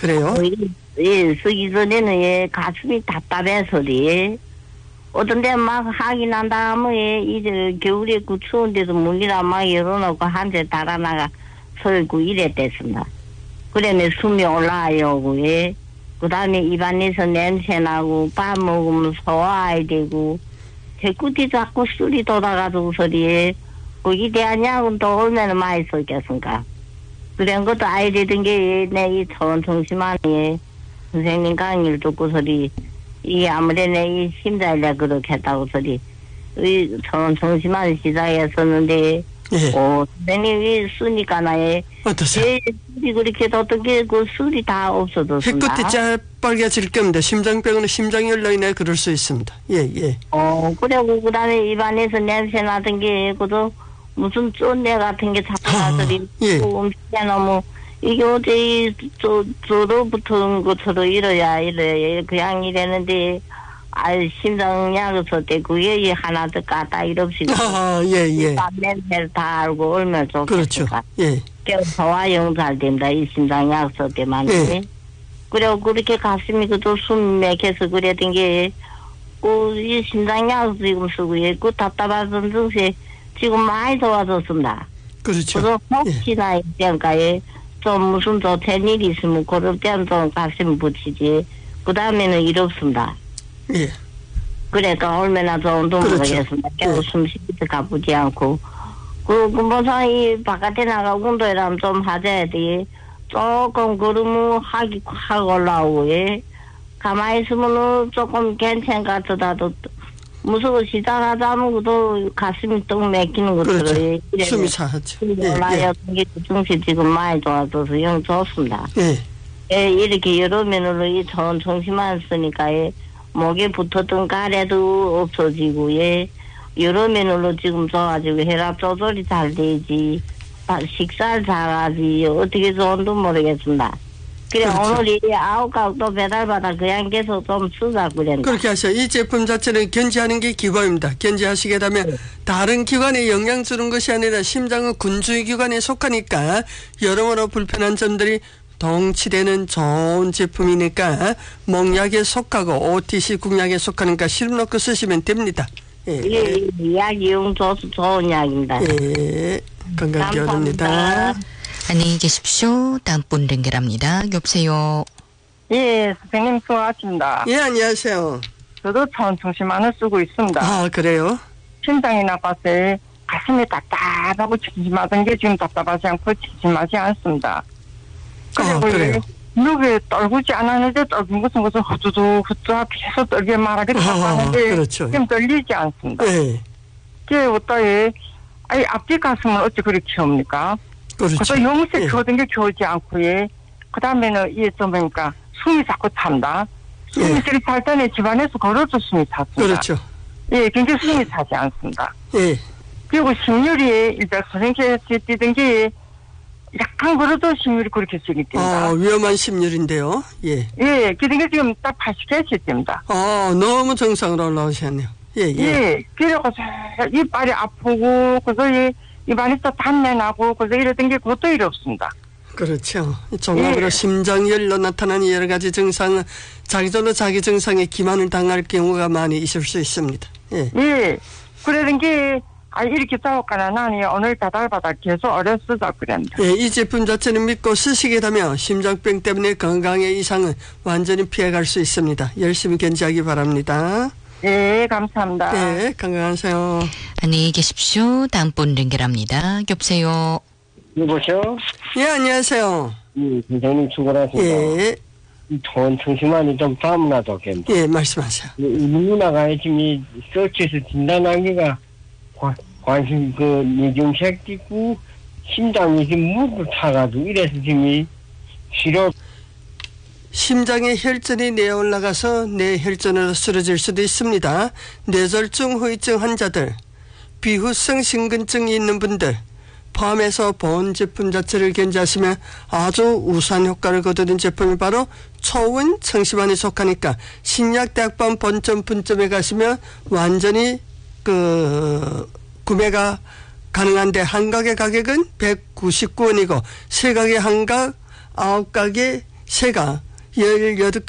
그래요? 예, 쓰기 전에는 예, 가슴이 답답해서리. 어떤 데 막 하기 난 다음에 이제 겨울에 그 추운데도 문이라 막 열어놓고 한 대 달아나가 설고 이랬댔습니다. 그래 내 숨이 올라와요. 예. 그 다음에 입안에서 냄새나고 밥 먹으면 소화해야 되고 배꼽이 자꾸 술이 돌아가지고 소리에 거기 대한 약은 또 얼마나 많이 썼겠습니까? 그런 것도 아이 되던 게 내 이 초원청심환에 선생님 강의를 듣고 소리 이 아무래도 이 심장이라 그렇게 했다고 소리 이 초원청심환 시작했었는데 예. 선생님이 쓰니까 나의 어떠세요? 술이 그렇게 어떤 게 그 술이 다 없어졌습니다. 햇볕이 빨개질 겁니다. 심장병은 심장열로 인해 그럴 수 있습니다. 예, 예. 그리고 그 다음에 입안에서 냄새 나던 게 그도 무슨 쫀내 같은 게 자꾸 나서리 예. 음식에 너무 이게 어제 저도 붙은 것처럼 이래야 그냥 이랬는데 심장약을 썼대 그게 하나 더 까다 이럽시다. 예, 예. 냄새를 다 알고 얼마나 좋겠을까. 그렇죠. 예. 소화용 잘 된다 이 심장약 썼대만. 예. 그리고 그렇게 가슴이 그도 숨 막혀서 그랬던 게 이 심장약 지금 쓰고 그 답답한 증세 지금 많이 좋아졌습니다. 그렇죠. 그래서 혹시나 이때까지 좀 무슨 좋은 일이 있으면 그럴 때는 좀 가슴 붙이지. 그 다음에는 일 없습니다. 예. 그러니까 얼마나 좋은지 모르겠습니다. 계속 숨 쉬기도 가쁘지 않고. 무슨 이 바깥에 나가 운동이라면 좀 하자야 돼. 조금 걸으면 하고 올라오고, 예. 가만히 있으면은 조금 괜찮은 것 같아도 무서워 시작하자면 그도 가슴이 뚝 막히는 것처럼. 그렇죠. 숨이 차죠. 올라야 게 증세 지금 많이 좋아져서 영 좋습니다. 예. 예, 이렇게 여러 면으로 이 좋은 정신만 쓰니까 예, 목에 붙었던 가래도 없어지고 예, 여러 면으로 지금 좋아지고 혈압 조절이 잘 되지, 식사를 잘하지 어떻게 좋은지 모르겠습니다. 그래 그렇죠. 오늘 이 9가구 또 배달받아 그냥 계속 좀 쓰자 그랬는데. 그렇게 하세요. 이 제품 자체는 견지하는 게 기본입니다. 견지하시게 되면 다른 기관에 영향 주는 것이 아니라 심장은 군주의 기관에 속하니까 여러모로 불편한 점들이 동치되는 좋은 제품이니까 몽약에 속하고 OTC 국약에 속하니까 실험 놓고 쓰시면 됩니다. 예, 약 이용 좋은 약입니다. 예, 건강 기원입니다. 안녕히 계십시오. 다음 분 연결합니다. 여보세요. 예, 선생님 수고하십니다. 예, 안녕하세요. 저도 초원청심환을 쓰고 있습니다. 아, 그래요? 심장이 나빠서 가슴이 답답하고 찜찜하던 게 지금 답답하지 않고 찜찜하지 않습니다. 그리고 그래요? 누구에 떨구지 않았는데 떨군 것은 후두둑 계속 떨게 말하게 답답하는데 그렇죠. 지금 떨리지 않습니다. 예. 그게 어떠해? 아니 앞뒤 가슴은 어찌 그리 키웁니까? 그렇죠. 그래서 영세 예. 키우던 게 키우지 않고 그 다음에는 이게 좀 보니까 숨이 자꾸 찬다. 숨이 예. 찰 때는 집안에서 걸어도 숨이 찼습니다. 그렇죠. 예, 굉장히 숨이 차지 않습니다. 예. 그리고 심률이 100% 뛰던 게 약간 걸어도 심률이 그렇게 세게 뛴다. 위험한 심률인데요. 예. 예, 그게 지금 딱 80개씩 뜁니다. 너무 정상으로 올라오셨네요. 예, 예. 예, 그래서 이빨이 아프고, 그래서 입안에서 담내 나고, 그래서 이러던 게 그것도 일 없습니다. 그렇죠. 종합으로 예. 심장열로 나타나는 여러 가지 증상은 자기들로 자기 증상에 기만을 당할 경우가 많이 있을 수 있습니다. 예. 예, 그러던 게, 이렇게 싸웠거나 나니 오늘 배달받아 계속 어려 쓰자 그랬는데. 예, 이 제품 자체는 믿고 쓰시게 되면 심장병 때문에 건강의 이상은 완전히 피해갈 수 있습니다. 열심히 견지하기 바랍니다. 예, 감사합니다. 예, 건강하세요. 안녕히 계십시오. 다음 분 연결합니다. 여보세요. 여보세요? 예, 안녕하세요. 예, 선생님 수고하십니다. 예. 초원청심환이 좀 다음나 좋겠는데. 예, 말씀하세요. 이 누나가 지금 이 서치에서 진단하기가 관심 뇌경색 있고 심장이 지금 물도 차가지고 이래서 지금 싫어. 심장에 혈전이 내어 올라가서 뇌혈전으로 쓰러질 수도 있습니다. 뇌졸중 후유증 환자들, 비후성 심근증이 있는 분들 포함해서 본 제품 자체를 견지하시면 아주 우수한 효과를 거두는 제품이 바로 초원청심환에 속하니까 신약대학병 본점 분점에 가시면 완전히 구매가 가능한데 한 가게 가격은 199원이고 세 가게 한 각 9가게 새가 18